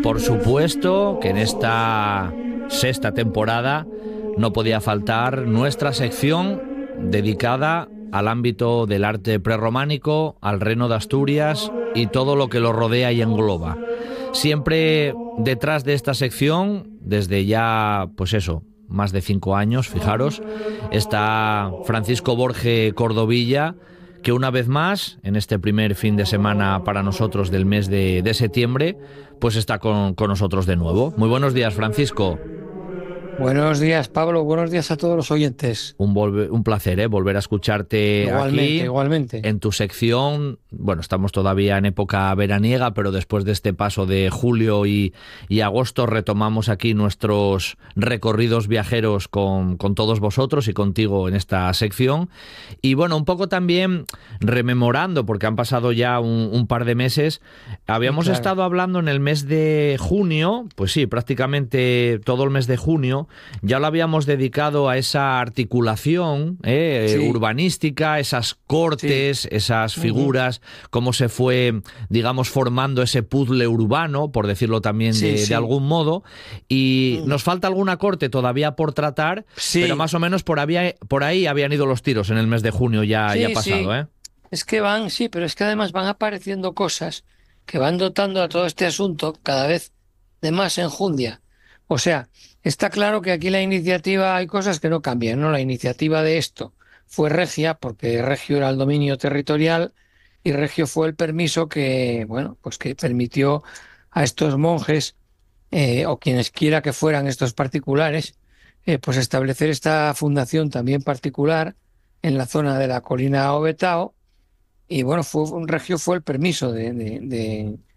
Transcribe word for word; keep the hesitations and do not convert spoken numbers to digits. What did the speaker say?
Por supuesto que en esta sexta temporada no podía faltar nuestra sección dedicada al ámbito del arte prerrománico, al Reino de Asturias y todo lo que lo rodea y engloba. Siempre detrás de esta sección, desde ya, pues eso, más de cinco años, fijaros, está Francisco Borge Cordovilla, que una vez más, en este primer fin de semana para nosotros del mes de, de septiembre, pues está con, con nosotros de nuevo. Muy buenos días, Francisco. Buenos días, Pablo. Buenos días a todos los oyentes. Un, volve, un placer, ¿eh? Volver a escucharte Igualmente, aquí, igualmente. en tu sección. Bueno, estamos todavía en época veraniega, pero después de este paso de julio y, y agosto retomamos aquí nuestros recorridos viajeros con, con todos vosotros y contigo en esta sección. Y bueno, un poco también rememorando, porque han pasado ya un, un par de meses. Habíamos Claro. estado hablando en el mes de junio, pues sí, prácticamente todo el mes de junio, ya lo habíamos dedicado a esa articulación eh, Sí. urbanística, esas cortes, Sí. esas Ujú. figuras, cómo se fue, digamos, formando ese puzzle urbano, por decirlo también Sí, de, sí. de algún modo. Y Mm. nos falta alguna corte todavía por tratar, Sí. pero más o menos por, había, por ahí habían ido los tiros en el mes de junio ya, ya Sí, pasado, sí. ¿eh? Es que van, sí, pero es que además van apareciendo cosas que van dotando a todo este asunto cada vez de más enjundia. O sea, está claro que aquí la iniciativa, hay cosas que no cambian, ¿no? La iniciativa de esto fue regia, porque regio era el dominio territorial y regio fue el permiso que, bueno, pues que permitió a estos monjes, eh, o quienes quiera que fueran estos particulares, eh, pues establecer esta fundación también particular en la zona de la colina Obetao. Y bueno, fue un regio fue el permiso de, de, de,